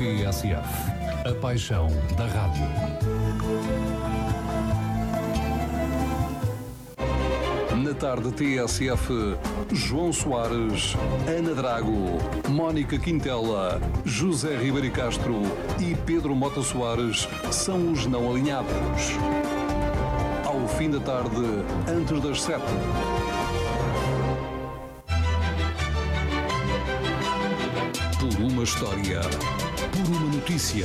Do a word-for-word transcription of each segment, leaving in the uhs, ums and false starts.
T S F. A paixão da rádio. Na tarde T S F, João Soares, Ana Drago, Mónica Quintela, José Ribeiro Castro e Pedro Mota Soares são os não alinhados. Ao fim da tarde, antes das sete. Por uma história, por uma notícia.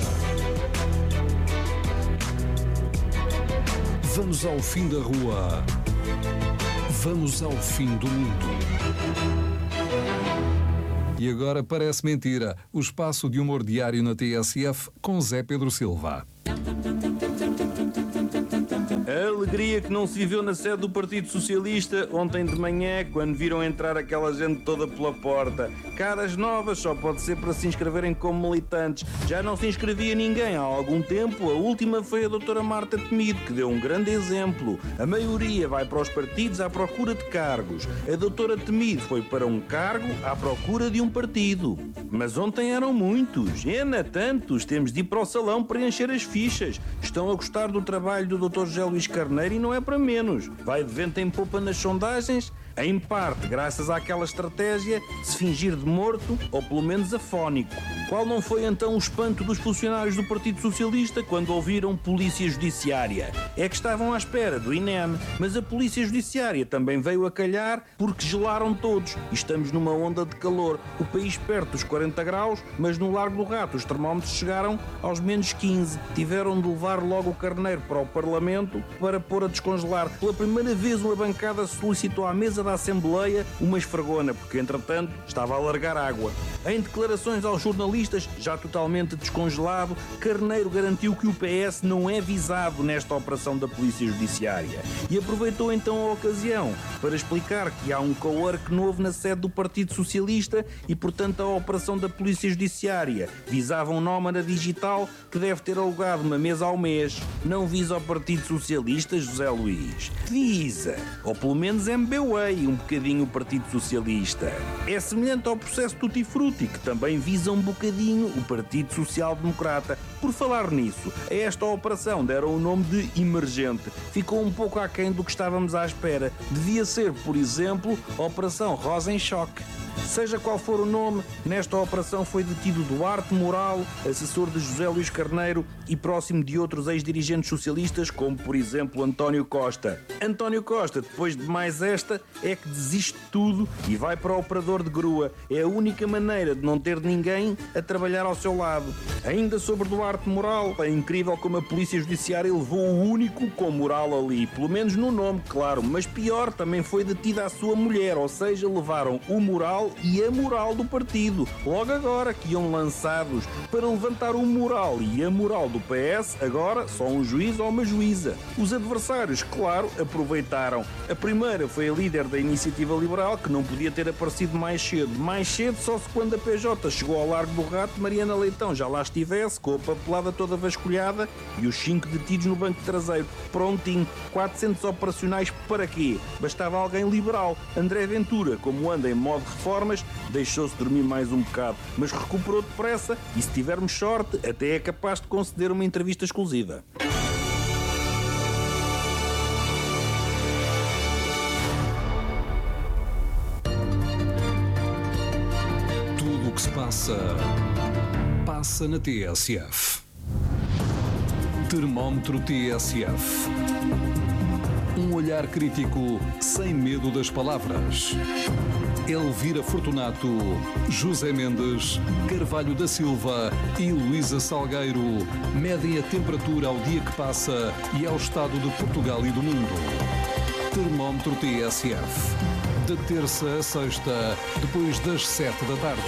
Vamos ao fim da rua. Vamos ao fim do mundo. E agora parece mentira. O espaço de humor diário na T S F com Zé Pedro Silva. A alegria que não se viveu na sede do Partido Socialista ontem de manhã, quando viram entrar aquela gente toda pela porta. Caras novas, só pode ser para se inscreverem como militantes. Já não se inscrevia ninguém há algum tempo. A última foi a doutora Marta Temido, que deu um grande exemplo. A maioria vai para os partidos à procura de cargos. A doutora Temido foi para um cargo à procura de um partido. Mas ontem eram muitos. Ena, tantos. Temos de ir para o salão preencher as fichas. Estão a gostar do trabalho do doutor José Luís Carneiro e não é para menos. Vai de vento em popa nas sondagens, em parte graças àquela estratégia de se fingir de morto ou pelo menos afónico. Qual não foi então o espanto dos funcionários do Partido Socialista quando ouviram Polícia Judiciária? É que estavam à espera do I N E M, mas a Polícia Judiciária também veio a calhar porque gelaram todos. E estamos numa onda de calor. O país perto dos quarenta graus, mas no Largo do Rato os termómetros chegaram aos menos quinze. Tiveram de levar logo o Carneiro para o Parlamento para pôr a descongelar. Pela primeira vez uma bancada solicitou à mesa da Assembleia uma esfregona, porque entretanto estava a largar água. Em declarações aos jornalistas, já totalmente descongelado, Carneiro garantiu que o P S não é visado nesta operação da Polícia Judiciária. E aproveitou então a ocasião para explicar que há um co-work novo na sede do Partido Socialista e, portanto, a operação da Polícia Judiciária visava um nómada digital que deve ter alugado uma mesa ao mês. Não visa o Partido Socialista, José Luís. Visa, ou pelo menos embeuei um bocadinho o Partido Socialista. É semelhante ao processo Tutti Frutti, que também visa um bocadinho o Partido Social Democrata. Por falar nisso, a esta operação deram o nome de emergente. Ficou um pouco aquém do que estávamos à espera. Devia ser, por exemplo, Operação Rosa em Choque. Seja qual for o nome, nesta operação foi detido Duarte Moral, assessor de José Luís Carneiro e próximo de outros ex-dirigentes socialistas, como por exemplo António Costa. António Costa, depois de mais esta, é que desiste de tudo e vai para o operador de grua. É a única maneira de não ter ninguém a trabalhar ao seu lado. Ainda sobre Duarte Moral, é incrível como a Polícia Judiciária levou o único com moral ali, pelo menos no nome, claro, mas pior, também foi detida a sua mulher, ou seja, levaram o moral e a moral do partido. Logo agora que iam lançados para levantar o moral e a moral do P S, agora só um juiz ou uma juíza. Os adversários, claro, aproveitaram. A primeira foi a líder da Iniciativa Liberal, que não podia ter aparecido mais cedo. Mais cedo só se quando a P J chegou ao Largo do Rato, Mariana Leitão já lá estivesse, com a papelada toda vasculhada e os cinco detidos no banco traseiro. Prontinho. quatrocentos operacionais para quê? Bastava alguém liberal. André Ventura, como anda em modo reformas, deixou-se dormir mais um bocado, mas recuperou depressa e, se tivermos sorte, até é capaz de conceder uma entrevista exclusiva. Tudo o que se passa, passa na T S F. Termómetro T S F. Um olhar crítico sem medo das palavras. Elvira Fortunato, José Mendes, Carvalho da Silva e Luísa Salgueiro medem a temperatura ao dia que passa e ao estado de Portugal e do mundo. Termómetro T S F. De terça a sexta, depois das sete da tarde.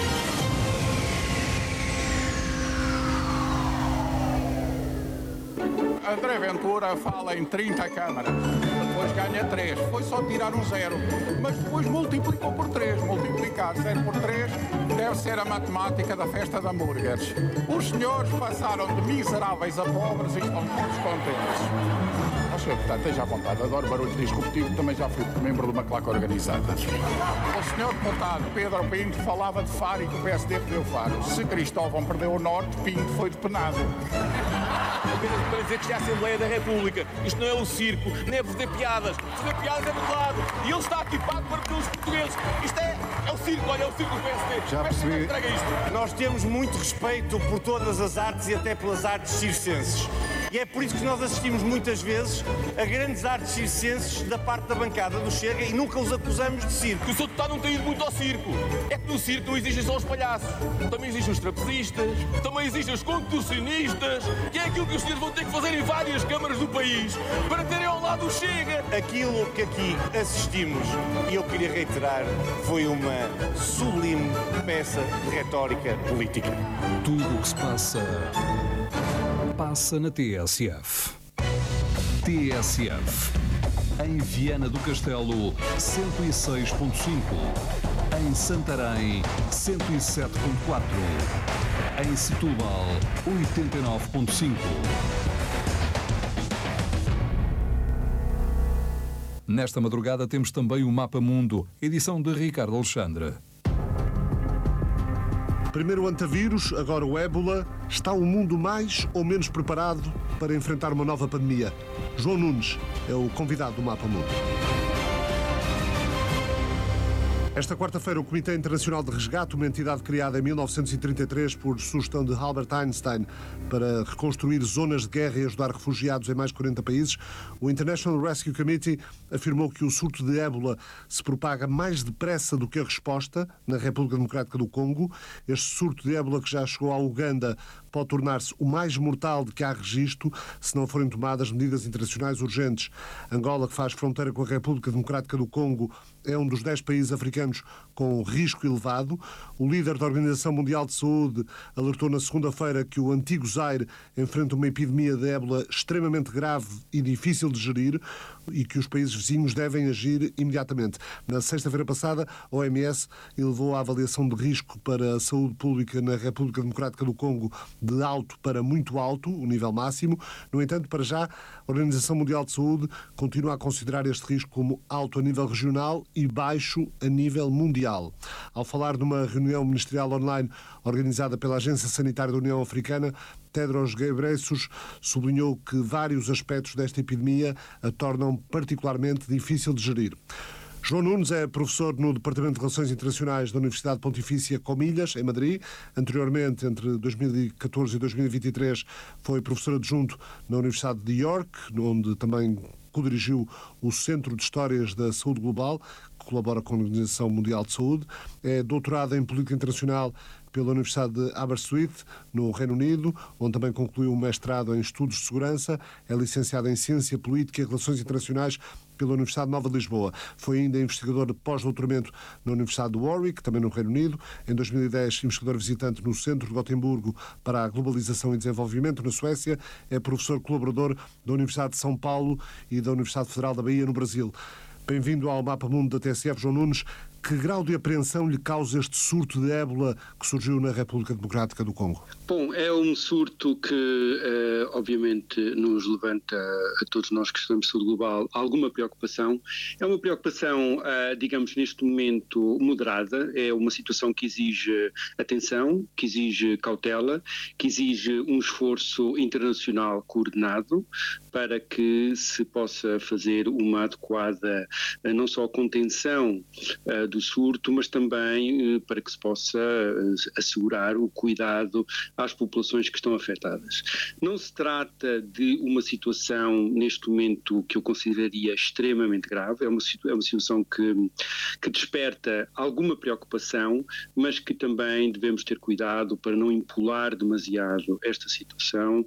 André Ventura fala em trinta câmaras, depois ganha três, foi só tirar um zero, mas depois multiplicou por três, multiplicar zero por três Deve ser a matemática da festa de hambúrgueres. Os senhores passaram de miseráveis a pobres e estão todos contentes. Ó, senhor deputado, esteja à vontade. Adoro barulhos disruptivos, também já fui membro de uma claque organizada. O senhor deputado Pedro Pinto falava de Faro e que o P S D perdeu Faro. Se Cristóvão perdeu o Norte, Pinto foi depenado. Apenas para dizer que isto é a Assembleia da República. Isto não é um circo, nem é fazer piadas. Fazer piadas é do lado. E ele está aqui pago para pelos portugueses. Isto é, é o circo, olha, é o circo do P S D. Já percebi. Isto. Nós temos muito respeito por todas as artes e até pelas artes circenses. E é por isso que nós assistimos muitas vezes a grandes artes circenses da parte da bancada do Chega e nunca os acusamos de circo. O senhor deputado não tem ido muito ao circo. É que no circo não existem só os palhaços. Também existem os trapezistas, também existem os contorcionistas, que é aquilo que os senhores vão ter que fazer em várias câmaras do país para terem ao lado o Chega. Aquilo que aqui assistimos, e eu queria reiterar, foi uma sublime peça de retórica política. Tudo o que se passa, passa na T S F. T S F. Em Viana do Castelo, cento e seis ponto cinco. Em Santarém, cento e sete ponto quatro. Em Setúbal, oitenta e nove ponto cinco. Nesta madrugada temos também o Mapa Mundo, edição de Ricardo Alexandre. Primeiro o antavírus, agora o ébola. Está o mundo mais ou menos preparado para enfrentar uma nova pandemia? João Nunes é o convidado do Mapa Mundo. Esta quarta-feira, o Comitê Internacional de Resgate, uma entidade criada em mil novecentos e trinta e três por sugestão de Albert Einstein para reconstruir zonas de guerra e ajudar refugiados em mais de quarenta países, o International Rescue Committee afirmou que o surto de ébola se propaga mais depressa do que a resposta na República Democrática do Congo. Este surto de ébola, que já chegou à Uganda, pode tornar-se o mais mortal de que há registro se não forem tomadas medidas internacionais urgentes. Angola, que faz fronteira com a República Democrática do Congo, é um dos dez países africanos com risco elevado. O líder da Organização Mundial de Saúde alertou na segunda-feira que o antigo Zaire enfrenta uma epidemia de ébola extremamente grave e difícil de gerir e que os países vizinhos devem agir imediatamente. Na sexta-feira passada, a O M S elevou a avaliação de risco para a saúde pública na República Democrática do Congo de alto para muito alto, o nível máximo. No entanto, para já, a Organização Mundial de Saúde continua a considerar este risco como alto a nível regional e baixo a nível mundial. Ao falar numa reunião ministerial online organizada pela Agência Sanitária da União Africana, Tedros Ghebreyesus sublinhou que vários aspectos desta epidemia a tornam particularmente difícil de gerir. João Nunes é professor no Departamento de Relações Internacionais da Universidade Pontifícia Comilhas, em Madrid. Anteriormente, entre dois mil e catorze e dois mil e vinte e três, foi professor adjunto na Universidade de York, onde também co-dirigiu o Centro de Histórias da Saúde Global, que colabora com a Organização Mundial de Saúde. É doutorado em Política Internacional pela Universidade de Aberystwyth, no Reino Unido, onde também concluiu um mestrado em Estudos de Segurança. É licenciado em Ciência Política e Relações Internacionais pela Universidade Nova de Lisboa. Foi ainda investigador de pós-doutoramento na Universidade de Warwick, também no Reino Unido. Em dois mil e dez, investigador visitante no Centro de Gotemburgo para a Globalização e Desenvolvimento, na Suécia. É professor colaborador da Universidade de São Paulo e da Universidade Federal da Bahia, no Brasil. Bem-vindo ao Mapa Mundo da T S F, João Nunes. Que grau de apreensão lhe causa este surto de ébola que surgiu na República Democrática do Congo? Bom, é um surto que, uh, obviamente, nos levanta a todos nós que estudamos saúde global alguma preocupação. É uma preocupação, uh, digamos, neste momento moderada. É uma situação que exige atenção, que exige cautela, que exige um esforço internacional coordenado para que se possa fazer uma adequada, uh, não só contenção uh, do surto, mas também uh, para que se possa uh, assegurar o cuidado às populações que estão afetadas. Não se trata de uma situação, neste momento, que eu consideraria extremamente grave. É uma, é uma situação que, que desperta alguma preocupação, mas que também devemos ter cuidado para não empolar demasiado esta situação,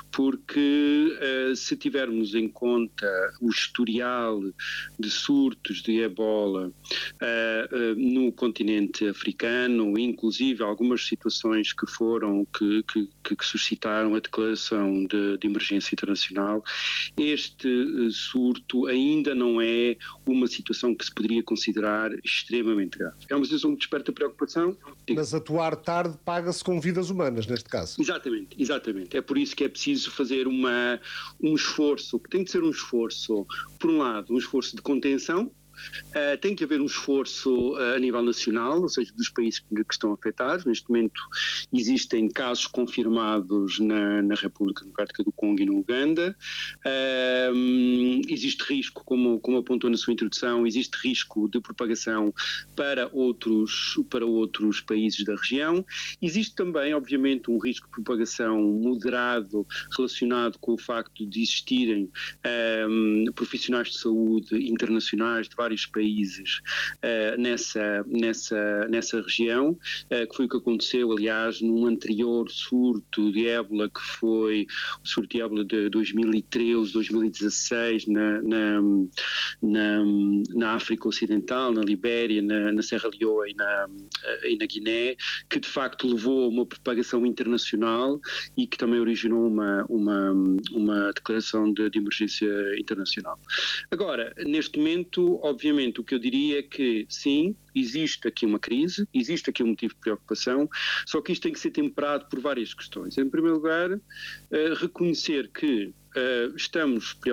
porque uh, se tivermos em conta o historial de surtos de ebola, uh, uh, no continente africano, inclusive algumas situações que foram, que, que, que suscitaram a declaração de, de emergência internacional. Este uh, surto ainda não é uma situação que se poderia considerar extremamente grave. É uma situação que desperta preocupação. Mas atuar tarde paga-se com vidas humanas, neste caso. Exatamente, exatamente. É por isso que é preciso fazer uma, um esforço, que tem de ser um esforço, por um lado, um esforço de contenção. Uh, tem que haver um esforço uh, a nível nacional, ou seja, dos países que, que estão afetados. Neste momento existem casos confirmados na, na República Democrática do Congo e no Uganda. Uh, existe risco, como, como apontou na sua introdução, existe risco de propagação para outros, para outros países da região. Existe também, obviamente, um risco de propagação moderado relacionado com o facto de existirem uh, profissionais de saúde internacionais de vários países uh, nessa, nessa, nessa região, uh, que foi o que aconteceu, aliás, num anterior surto de ébola, que foi o surto de ébola de dois mil e treze, dois mil e dezasseis, na, na, na, na África Ocidental, na Libéria, na, na Serra Leoa e na, uh, e na Guiné, que de facto levou a uma propagação internacional e que também originou uma, uma, uma declaração de, de emergência internacional. Agora, neste momento, obviamente, o que eu diria é que, sim, existe aqui uma crise, existe aqui um motivo de preocupação, só que isto tem que ser temperado por várias questões. Em primeiro lugar, uh, reconhecer que uh, estamos preocupados